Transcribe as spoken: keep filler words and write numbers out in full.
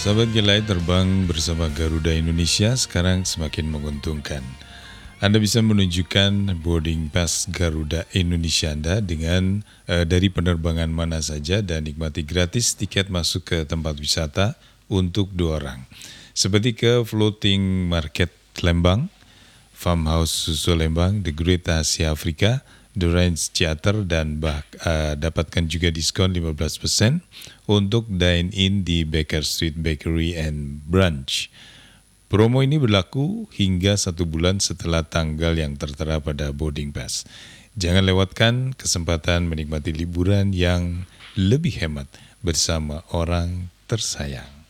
Sahabat Gilai, terbang bersama Garuda Indonesia sekarang semakin menguntungkan. Anda bisa menunjukkan boarding pass Garuda Indonesia Anda dengan eh, dari penerbangan mana saja dan nikmati gratis tiket masuk ke tempat wisata untuk dua orang. Seperti ke Floating Market Lembang, Farmhouse Susu Lembang, The Great Asia Afrika, The Range Theater, dan bah, uh, dapatkan juga diskon lima belas persen untuk dine-in di Baker Street Bakery and Brunch. Promo ini berlaku hingga satu bulan setelah tanggal yang tertera pada boarding pass. Jangan lewatkan kesempatan menikmati liburan yang lebih hemat bersama orang tersayang.